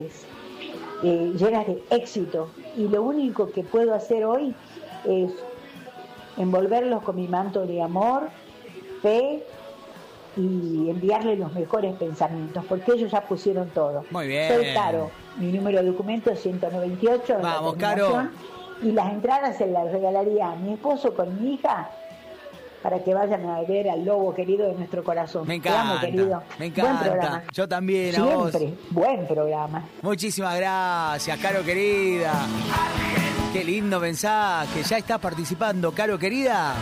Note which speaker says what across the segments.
Speaker 1: llenas de éxito, y lo único que puedo hacer hoy es envolverlos con mi manto de amor, fe y enviarles los mejores pensamientos, porque ellos ya pusieron todo.
Speaker 2: Muy bien.
Speaker 1: Soy Caro, mi número de documento es 198.
Speaker 2: Vamos, Caro.
Speaker 1: Y las entradas se las regalaría a mi esposo con mi hija para que vayan a ver al lobo querido de nuestro corazón.
Speaker 2: Me encanta,
Speaker 1: te amo, querido.
Speaker 2: me encanta.
Speaker 1: Buen programa.
Speaker 2: Yo también, a vos.
Speaker 1: Siempre, buen programa.
Speaker 2: Muchísimas gracias, Caro querida. Qué lindo mensaje. Ya estás participando, Caro querida.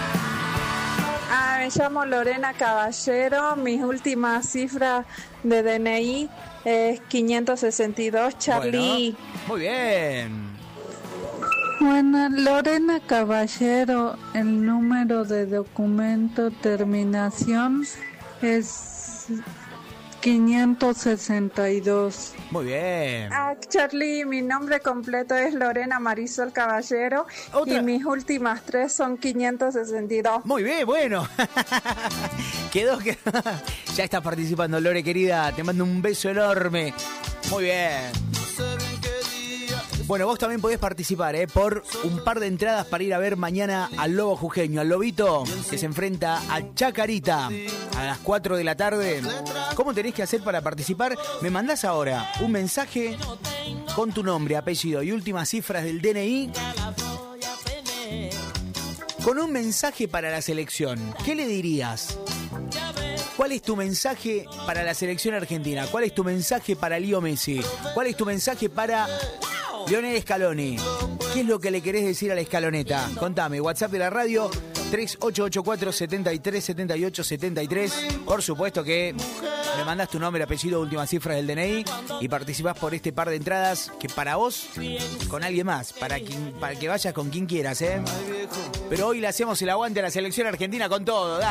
Speaker 3: Me llamo Lorena Caballero. Mis últimas cifras de DNI es 562, Charlie.
Speaker 2: Bueno, muy bien.
Speaker 4: Bueno, Lorena Caballero, el número de documento terminación es 562.
Speaker 2: Muy bien.
Speaker 3: Charlie, mi nombre completo es Lorena Marisol Caballero.
Speaker 2: ¿Otra?
Speaker 3: Y mis últimas 3 son 562.
Speaker 2: Muy bien, bueno. Quedó. Ya estás participando, Lore querida. Te mando un beso enorme. Muy bien. Bueno, vos también podés participar, por un par de entradas para ir a ver mañana al Lobo Jujeño, al Lobito, que se enfrenta a Chacarita a las 4 de la tarde. ¿Cómo tenés que hacer para participar? Me mandás ahora un mensaje con tu nombre, apellido y últimas cifras del DNI, con un mensaje para la selección. ¿Qué le dirías? ¿Cuál es tu mensaje para la selección argentina? ¿Cuál es tu mensaje para Leo Messi? ¿Cuál es tu mensaje para Lionel Scaloni? ¿Qué es lo que le querés decir a la escaloneta? Contame, WhatsApp de la radio 3884-7378-73. Por supuesto que me mandas tu nombre, apellido, últimas cifras del DNI y participás por este par de entradas que para vos, con alguien más, para que vayas con quien quieras, Pero hoy le hacemos el aguante a la selección argentina con todo.